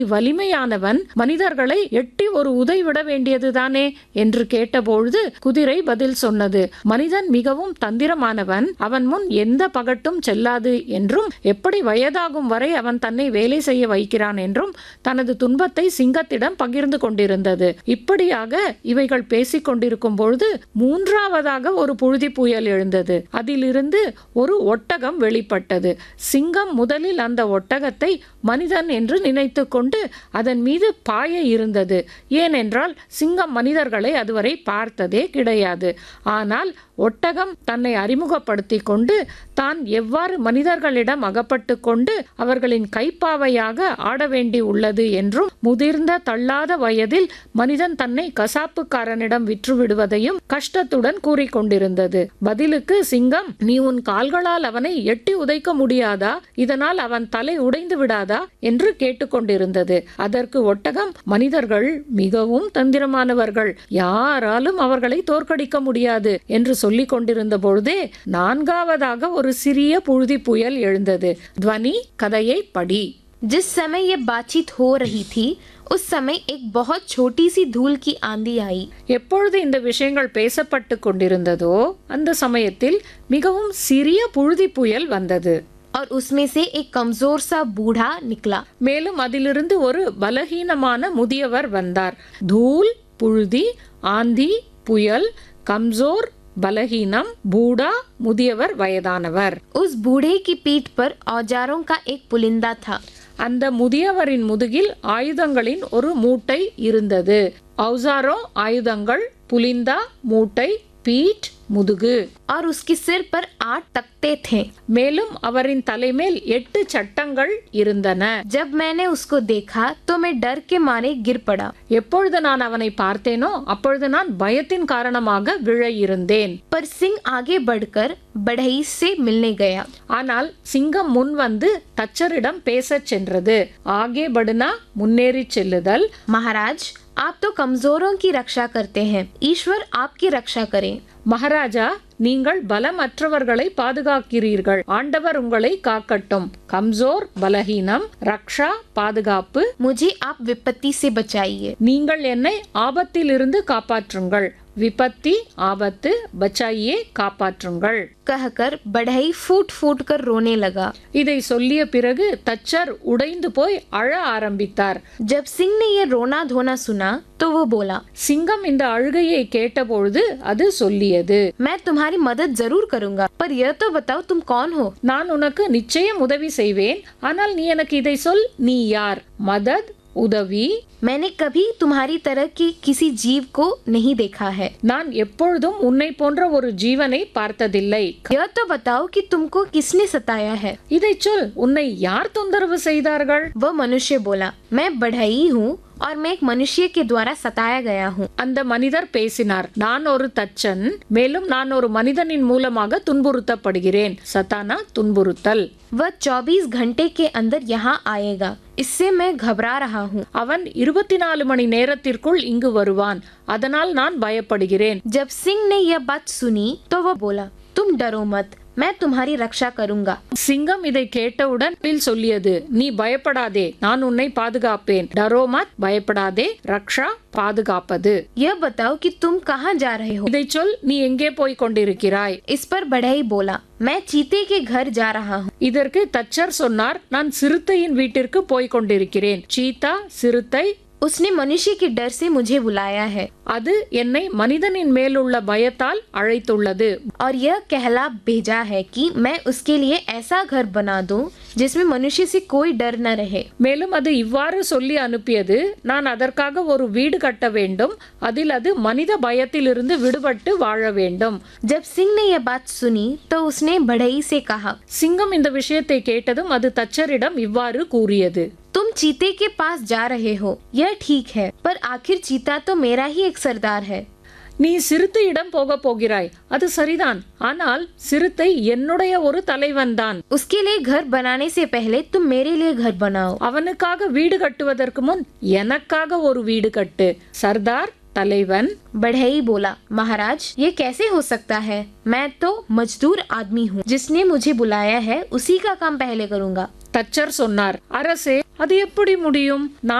வலிமையானவன் மனிதர்களை எட்டி ஒரு உதை விட வேண்டியதுதானே என்று கேட்டபொழுது குதிரை பதில் சொன்னது, மனிதன் மிகவும் தந்திரமானவன், அவன் முன் எந்த பகட்டும் செல்லாது என்றும், எப்படி வயதாகும் வரை அவன் தன்னை வேலை செய்ய வைக்கிறான் என்றும் தனது துன்பத்தை சிங்கத்திடம் பகிர்ந்து கொண்டிருந்தது. இப்படியாக இவைகள் பேசிக் கொண்டிருக்கும் பொழுது மூன்றாவதாக ஒரு புழுதி புயல் எழுந்தது. அதிலிருந்து ஒரு ஒட்டகம் வெளிப்பட்டது. சிங்கம் முதலில் அந்த ஒட்டகத்தை மனிதன் என்று நினைத்து கொண்டு அதன் மீது பாய இருந்தது. ஏனென்றால் சிங்கம் மனிதர்களை அதுவரை பார்த்ததே கிடையாது. ஆனால் ஒட்டகம் தன்னை அறிமுகப்படுத்தி கொண்டு தான் எவ்வாறு மனிதர்களிடம் அகப்பட்டு கொண்டு அவர்களின் கைப்பாவையாக ஆட வேண்டி உள்ளது என்றும், முதிர்ந்த தள்ளாத வயதில் மனிதன் தன்னை கசாப்புக்காரனிடம் விற்றுவிடுவதையும் கஷ்டத்துடன் கூறிக்கொண்டிருந்தது. பதிலுக்கு சிங்கம், நீ உன் கால்களால் அவனை எட்டி உதைக்க முடியாதா? இதனால் அவன் தலை உடைந்து விடாதா என்று கேட்டுக்கொண்டிருந்தது. அதற்கு ஒட்டகம், மனிதர்கள் மிகவும் தந்திரமானவர்கள், யாராலும் அவர்களை தோற்கடிக்க முடியாது என்று சொல்லிக் கொண்டிருந்த பொழுதே நான்காவதாக ஒரு சிறிய புழுதி புயல் எழுந்தது. துவனி, கதையை படி. जिस समय ये बातचीत हो रही थी उस समय एक बहुत छोटी सी धूल की आंधी आई। எப்பொழுது இந்த விஷயங்கள் பேசப்பட்டு கொண்டிருந்ததோ அந்த சமயத்தில் மிகவும் சிறிய புழுதி புயல் வந்தது. और उसमें से एक कमजोर सा बूढ़ा निकला। மேலும் அதிலிருந்து ஒரு பலஹீனமான முதியவர் வந்தார். தூல், புழுதி, ஆந்தி, புயல், கம்சோர் பலஹீனம், பூடா முதியவர் வயதானவர். उस बूढ़े की पीठ पर औजारों का एक पुलिंदा था। அந்த முதியவரின் முதுகில் ஆயுதங்களின் ஒரு மூட்டை இருந்தது. औजारों ஆயுதங்கள், புலிந்தா மூட்டை, பீட் முதுகு. और उसके सिर पर 8 तख्ते थे। மேலும் அவரின் தலைமேல் 8 சட்டங்கள் இருந்தன. जब मैंने उसको देखा तो मैं डर के मारे गिर पड़ा। எப்பொழுது நான் அவனை பார்த்தேனோ அப்பொழுது நான் பயத்தின் காரணமாக விழ இருந்தேன். पर सिंह आगे बढ़कर बढ़ई से मिलने गया। ஆனால் சிங்கம் முன் வந்து தச்சரிடம் பேசச் சென்றது. ஆகே படுனா முன்னேறி செல்லுதல். महाराज, आप तो कमजोरों की रक्षा करते हैं, ईश्वर आपकी रक्षा करे। மகாராஜா, நீங்கள் பலமற்றவர்களை பாதுகாக்கிறீர்கள், ஆண்டவர் உங்களை காக்கட்டும். கம்சோர் பலஹீனம், ரக்ஷா பாதுகாப்பு. मुझे आप विपत्ति से बचाइए। நீங்கள் என்னை ஆபத்திலிருந்து காப்பாற்றுங்கள். விபத்தி ஆபத்து, பச்சாயே காப்பாற்றுங்கள். कहकर बढ़ई फूट फूट कर रोने लगा। இதை சொல்லிய பிறகு தச்சர் உடைந்து போய் அழ ஆரம்பித்தார். जब सिंह ने ये रोना धोना सुना तो वो बोला, சிங்கம் இந்த அழுகையை கேட்டபொழுது அது சொல்லியது, मैं तुम्हारी मदद जरूर करूंगा, पर यह तो बताओ तुम कौन हो। நான் உனக்கு நிச்சயம் உதவி செய்வேன், ஆனால் நீ எனக்கு இதை சொல், நீ யார்? மதத் உதவி. मैंने कभी तुम्हारी तरह के किसी जीव को नहीं देखा है। நான் எப்பொழுதும் உன்னை போன்ற ஒரு ஜீவனை பார்த்ததில்லை. यह तो बताओ कि तुमको किसने सताया है। இதை சொல், உன்னை யார் தொந்தரவு செய்தார்கள்? वह मनुष्य बोला, मैं बढ़ई हूँ और मैं एक मनुष्य के द्वारा सताया गया हूँ। அந்த மனிதர் பேசினார், நான் ஒரு தச்சன், மேலும் நான் ஒரு மனிதனின் மூலமாக துன்புறுத்தப்படுகிறேன். சத்தானா துன்புறுத்தல். वह 24 घंटे के अंदर यहाँ आएगा, इससे मैं घबरा रहा हूँ। அவன் 24 மணி நேரத்திற்குள் இங்கு வருவான், அதனால் நான் பயப்படுகிறேன். जब सिंह ने यह बात सुनी तो वह बोला, तुम डरो मत, मैं तुम्हारी रक्षा करूंगा। சிங்கம் இதை கேட்டவுடன் சொல்லியது, நீ பயப்படாதே, நான் உன்னை பாதுகாப்பேன். டரோமத் பயப்படாதே, ரக்ஷா பாதுகாப்பது. यह बताओ कि तुम कहाँ जा रहे हो। இதை சொல், நீ எங்கே போய் கொண்டிருக்கிறாய்? इस पर बढ़ई बोला, मैं चीते के घर जा रहा हूँ। இதற்கு தச்சர் சொன்னார், நான் சிறுத்தையின் வீட்டிற்கு போய் கொண்டிருக்கிறேன். சீதா சிறுத்தை. उसने मनुष्य के डर से मुझे बुलाया है। அது என்னை மனிதனின் மேலுள்ள பயத்தால் அழைத்துள்ளது. और यह कहला भेजा है कि मैं उसके लिए ऐसा घर बना दूं जिसमें मनुष्य से कोई डर न रहे। மேலும் அது இவ்வாறு சொல்லி அனுப்பியது, நான் அதற்காக ஒரு வீடு கட்ட வேண்டும், அதில் அது மனித பயத்திலிருந்து விடுபட்டு வாழ வேண்டும். जब सिंह ने यह बात सुनी तो उसने बढ़ई से कहा, சிங்கம் இந்த விஷயத்தை கேட்டதும் அது தச்சரிடம் இவ்வாறு கூறியது, तुम चीते के पास जा रहे हो, यह ठीक है, पर आखिर चीता तो मेरा ही एक सरदार है। நீ சிறுத்தையிடம் போக போகிறாய், அது சரிதான், ஆனால் சிறுத்தை என்னுடைய ஒரு தலைவன் தான். उसके लिए घर बनाने से पहले तुम मेरे लिए घर बनाओ। அவனுக்காக வீடு கட்டுவதற்கு முன் எனக்காக ஒரு வீடு கட்டு. சர்தார் தலைவன். बढ़ई बोला, महाराज ये कैसे हो सकता है, मैं तो मजदूर आदमी हूँ, जिसने मुझे बुलाया है उसी का काम पहले करूँगा। தச்சர் சொன்னார், அரசே, அது எப்படி முடியும்?